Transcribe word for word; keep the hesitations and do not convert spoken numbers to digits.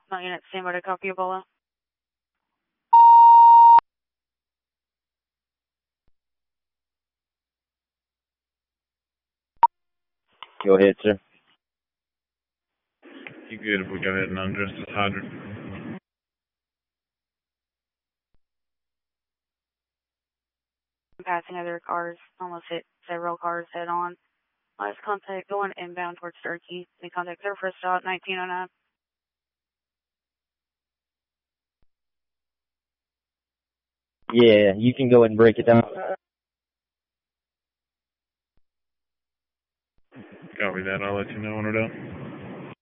Not unit, stand by to copy Ebola. Go ahead, sir. You good if we go ahead and undress this hydrant? I'm passing other cars, almost hit several cars head on. Last contact going inbound towards Turkey. They contact their first shot, nineteen oh nine. Yeah, you can go ahead and break it down. Copy that. I'll let you know when we're done.